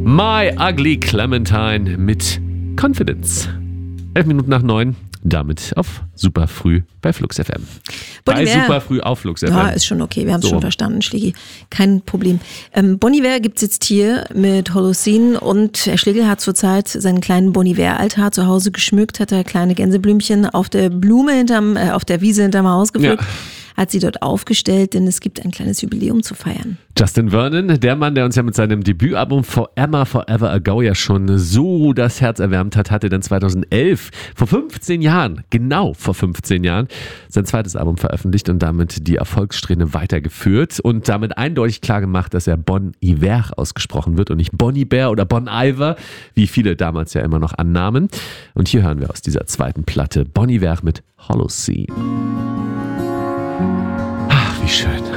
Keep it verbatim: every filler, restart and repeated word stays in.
My Ugly Clementine mit Confidence. Elf Minuten nach neun, damit auf super früh bei Flux F M. Bon bei Iver. super früh auf Flux F M. Ja, ist schon okay, wir haben es So. schon verstanden, Schlegel. Kein Problem. Ähm, Bon Iver gibt es jetzt hier mit Holocene und Herr Schlegel hat zurzeit seinen kleinen Bon Iver-Altar zu Hause geschmückt, hat er kleine Gänseblümchen auf der Blume hinterm, äh, auf der Wiese hinterm Haus gepflückt. Ja. Hat sie dort aufgestellt, denn es gibt ein kleines Jubiläum zu feiern. Justin Vernon, der Mann, der uns ja mit seinem Debütalbum Forever, Forever Ago ja schon so das Herz erwärmt hat, hatte dann zweitausendelf, vor fünfzehn Jahren, genau vor fünfzehn Jahren, sein zweites Album veröffentlicht und damit die Erfolgssträhne weitergeführt und damit eindeutig klar gemacht, dass er Bon Iver ausgesprochen wird und nicht Bon Iver oder Bon Iver, wie viele damals ja immer noch annahmen. Und hier hören wir aus dieser zweiten Platte Bon Iver mit Holocene. Ach, wie schön.